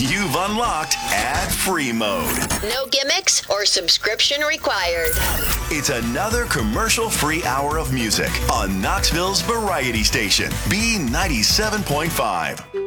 You've unlocked ad-free mode. No gimmicks or subscription required. It's another commercial-free hour of music on Knoxville's variety station, B97.5.